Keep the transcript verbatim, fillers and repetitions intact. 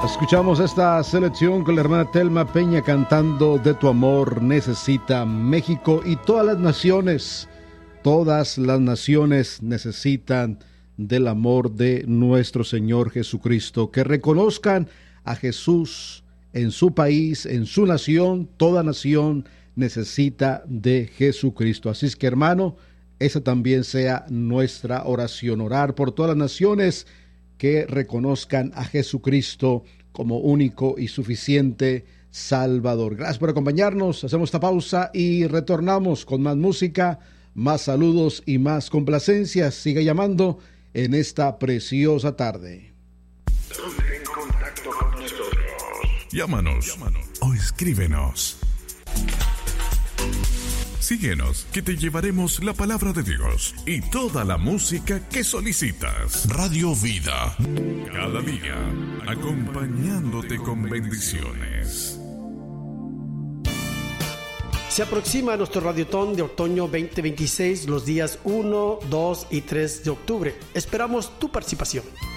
Escuchamos esta selección con la hermana Telma Peña cantando De tu amor necesita México, y todas las naciones, todas las naciones necesitan del amor de nuestro Señor Jesucristo. Que reconozcan a Jesús en su país, en su nación. Toda nación necesita de Jesucristo. Así es que, hermano, esa también sea nuestra oración, orar por todas las naciones que reconozcan a Jesucristo como único y suficiente Salvador. Gracias por acompañarnos. Hacemos esta pausa y retornamos con más música, más saludos y más complacencias. Siga llamando en esta preciosa tarde. Ponte en contacto con nosotros. Llámanos, Llámanos o escríbenos. Síguenos, que te llevaremos la palabra de Dios y toda la música que solicitas. Radio Vida, cada día acompañándote con bendiciones. Se aproxima nuestro Radiotón de Otoño veinte veintiséis los días uno, dos y tres de octubre. Esperamos tu participación.